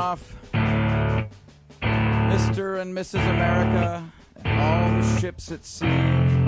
off Mr. and Mrs. America and all the ships at sea.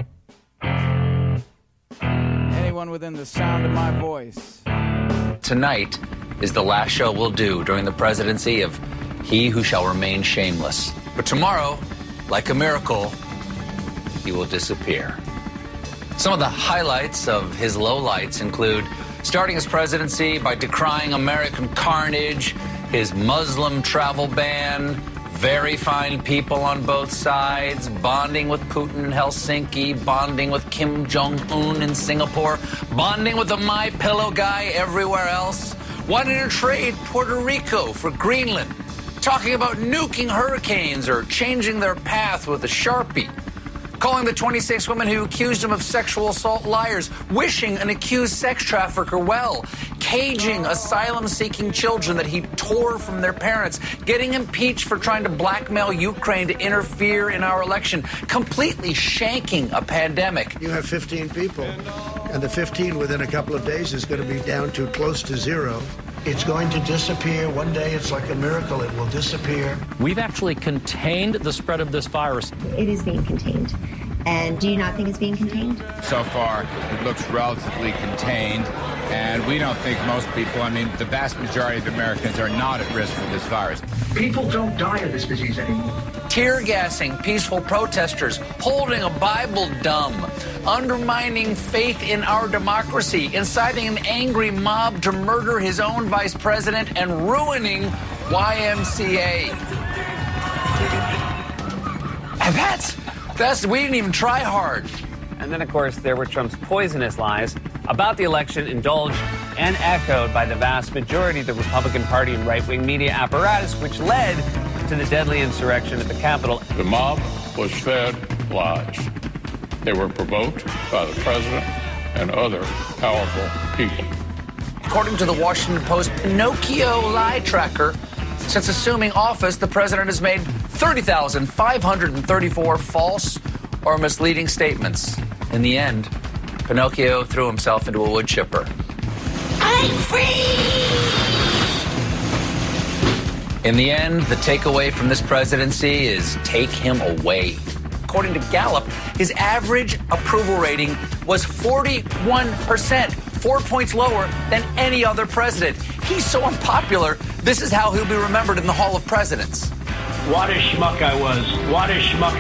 Anyone within the sound of my voice. Tonight is the last show we'll do during the presidency of He Who Shall Remain Shameless. But tomorrow, like a miracle, he will disappear. Some of the highlights of his lowlights include starting his presidency by decrying American carnage, his Muslim travel ban, very fine people on both sides, bonding with Putin in Helsinki, bonding with Kim Jong-un in Singapore, bonding with the MyPillow guy everywhere else, wanting to trade Puerto Rico for Greenland, talking about nuking hurricanes or changing their path with a Sharpie, calling the 26 women who accused him of sexual assault liars, wishing an accused sex trafficker well, caging asylum-seeking children that he tore from their parents, getting impeached for trying to blackmail Ukraine to interfere in our election, completely shanking a pandemic. You have 15 people, and the 15 within a couple of days is going to be down to close to zero. It's going to disappear. One day, it's like a miracle. It will disappear. We've actually contained the spread of this virus. It is being contained. And do you not think it's being contained? So far, it looks relatively contained. And we don't think most people, I mean, the vast majority of Americans are not at risk for this virus. People don't die of this disease anymore. Tear gassing peaceful protesters, holding a Bible dumb, undermining faith in our democracy, inciting an angry mob to murder his own vice president, and ruining YMCA. And that's we didn't even try hard. And then, of course, there were Trump's poisonous lies about the election, indulged and echoed by the vast majority of the Republican Party and right-wing media apparatus, which led to the deadly insurrection at the Capitol. The mob was fed lies. They were provoked by the president and other powerful people. According to the Washington Post Pinocchio lie tracker, since assuming office, the president has made 30,534 false or misleading statements. In the end, Pinocchio threw himself into a wood chipper. I'm free! In the end, the takeaway from this presidency is take him away. According to Gallup, his average approval rating was 41%, 4 points lower than any other president. He's so unpopular, this is how he'll be remembered in the Hall of Presidents. What a schmuck I was. What a schmuck.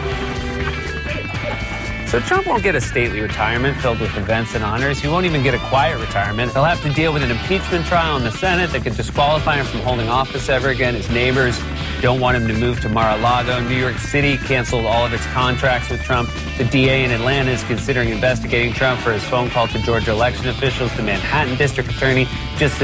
So Trump won't get a stately retirement filled with events and honors. He won't even get a quiet retirement. He'll have to deal with an impeachment trial in the Senate that could disqualify him from holding office ever again. His neighbors don't want him to move to Mar-a-Lago. New York City canceled all of its contracts with Trump. The DA in Atlanta is considering investigating Trump for his phone call to Georgia election officials. The Manhattan District Attorney just